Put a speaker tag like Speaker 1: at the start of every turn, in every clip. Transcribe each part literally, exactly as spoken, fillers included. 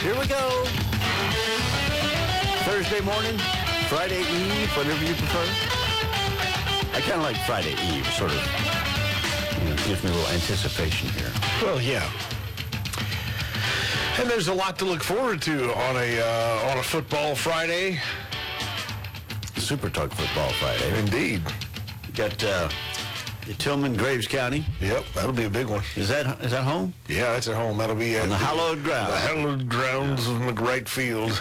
Speaker 1: Here we go. Thursday morning, Friday Eve, whatever you prefer. I kind of like Friday Eve, sort of. You know, gives me a little anticipation here.
Speaker 2: Well, yeah. And there's a lot to look forward to on a uh, on a football Friday.
Speaker 1: Super Talk Football Friday.
Speaker 2: Indeed.
Speaker 1: Got uh, Tillman, Graves County.
Speaker 2: Yep, that'll be a big one.
Speaker 1: Is that is that home?
Speaker 2: Yeah, that's at home. That'll be
Speaker 1: on the hallowed ground.
Speaker 2: The hallowed grounds of McWright Field.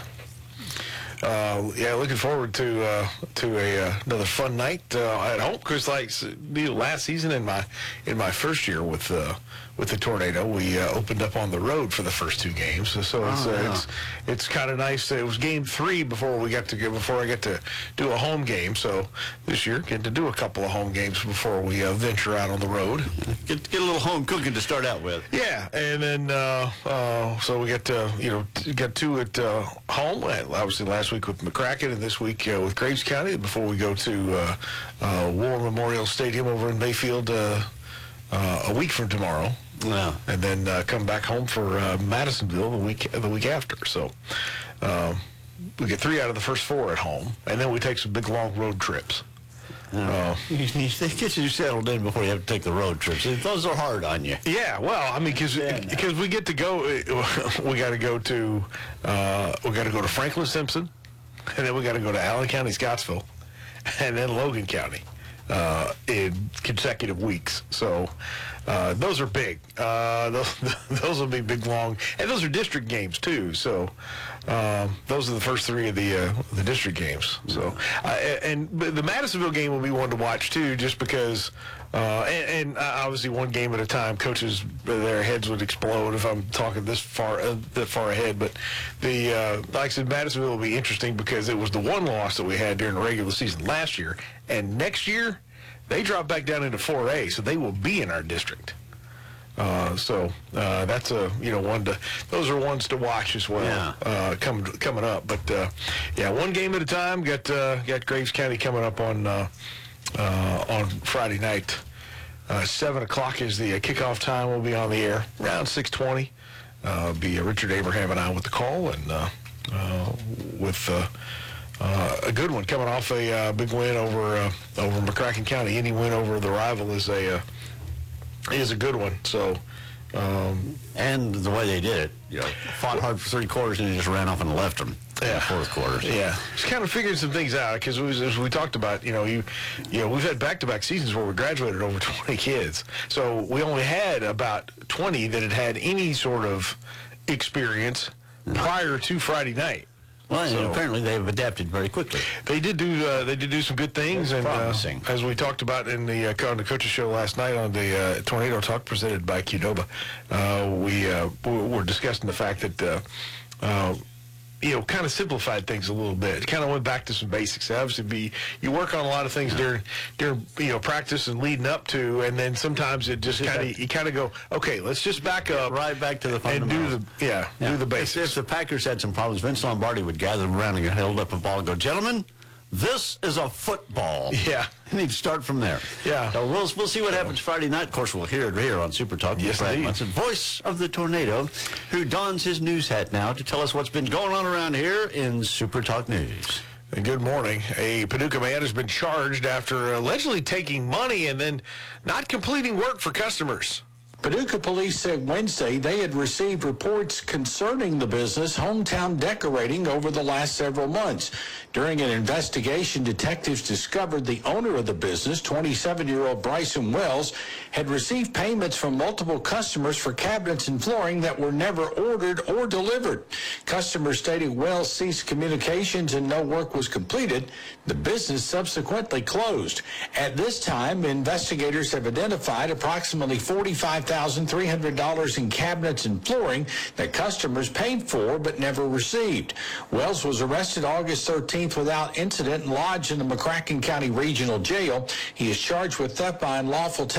Speaker 2: Uh, yeah, looking forward to uh, to a uh, another fun night uh, at home. Because like the last season in my in my first year with uh, with the Tornado, we uh, opened up on the road for the first two games. So, so it's,
Speaker 1: oh,
Speaker 2: uh,
Speaker 1: yeah.
Speaker 2: it's it's kind of nice. It was game three before we got to go, before I get to do a home game. So this year, get to do a couple of home games before we uh, venture out on the road.
Speaker 1: Get get a little home cooking to start out with.
Speaker 2: Yeah, and then uh, uh, so we get to you know get two at uh, home. Obviously last week with McCracken, and this week uh, with Graves County. Before we go to uh, uh, War Memorial Stadium over in Mayfield uh, uh, a week from tomorrow.
Speaker 1: Yeah.
Speaker 2: And then uh, come back home for uh, Madisonville the week the week after. So um, we get three out of the first four at home, and then we take some big long road trips.
Speaker 1: Uh, you, you get you settled in before you have to take the road trips. Those are hard on you.
Speaker 2: Yeah, well, I mean, because
Speaker 1: Yeah,
Speaker 2: because we get to go, we got to go to uh, we got to go to Franklin Simpson, and then we got to go to Allen County, Scottsville, and then Logan County uh, in consecutive weeks. So uh, those are big. Uh, those those will be big, long, and those are district games too. So um, those are the first three of the uh, the district games. So uh, and the Madisonville game will be one to watch too, just because. Uh, and, and obviously, one game at a time, coaches, their heads would explode if I'm talking this far, uh, that far ahead. But the, uh, like I said, Madisonville will be interesting because it was the one loss that we had during the regular season last year, and next year they drop back down into four A, so they will be in our district. Uh, so uh, that's a you know one to those are ones to watch as well.
Speaker 1: Yeah.
Speaker 2: Uh, coming coming up, but uh, yeah, one game at a time. Got uh, got Graves County coming up on. Uh, Uh, on Friday night. Uh, seven o'clock is the uh, kickoff time. We'll be on the air around six twenty. Uh, be uh, Richard Abraham and I with the call, and uh, uh, with uh, uh, a good one coming off a uh, big win over uh, over McCracken County. Any win over the rival is a uh, is a good one. So. Um,
Speaker 1: and the way they did it, you know, fought hard for three quarters and they just ran off and left them
Speaker 2: yeah.
Speaker 1: in the fourth quarter. So.
Speaker 2: Yeah, just kind of figuring some things out because as we talked about, you know, you, you know, we've had back-to-back seasons where we graduated over twenty kids, so we only had about twenty that had had any sort of experience prior to Friday night.
Speaker 1: Well,
Speaker 2: so,
Speaker 1: and apparently they've adapted very quickly.
Speaker 2: They did do uh, they did do some good things,
Speaker 1: That's
Speaker 2: and
Speaker 1: promising.
Speaker 2: Uh, as we talked about in the uh, on the coaches show last night on the uh, Tornado Talk presented by Qdoba, uh, we uh, were discussing the fact that uh, uh, you know kind of simplified things a little bit. Kind of went back to some basics. Obviously, be you work on a lot of things yeah. during during you know practice and leading up to, and then sometimes it just kind of you kind of go, okay, let's just back up,
Speaker 1: right back to the
Speaker 2: and do the yeah, yeah. do the basics.
Speaker 1: If, if the Packers had some problems, Vince Lombardi would gather them around and held up a ball and go, gentlemen, this is a football.
Speaker 2: Yeah.
Speaker 1: And he'd start from there.
Speaker 2: Yeah.
Speaker 1: So we'll, we'll see what happens Friday night. Of course, we'll hear it here on Super Talk.
Speaker 2: Yes, indeed.
Speaker 1: It's the voice of the Tornado, who dons his news hat now to tell us what's been going on around here in Super Talk News.
Speaker 2: Good morning. A Paducah man has been charged after allegedly taking money and then not completing work for customers.
Speaker 3: Paducah police said Wednesday they had received reports concerning the business Hometown Decorating over the last several months. During an investigation, detectives discovered the owner of the business, twenty-seven-year-old Bryson Wells, had received payments from multiple customers for cabinets and flooring that were never ordered or delivered. Customers stated Wells ceased communications and no work was completed. The business subsequently closed. At this time, investigators have identified approximately forty-five thousand three hundred dollars in cabinets and flooring that customers paid for but never received. Wells was arrested August thirteenth without incident and lodged in the McCracken County Regional Jail. He is charged with theft by unlawful